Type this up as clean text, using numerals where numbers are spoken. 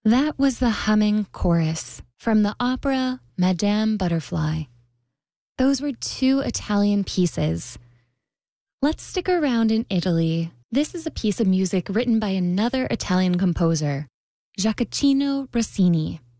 That was the humming chorus from the opera Madame Butterfly. Those were two Italian pieces. Let's stick around in Italy. This is a piece of music written by another Italian composer, Gioacchino Rossini.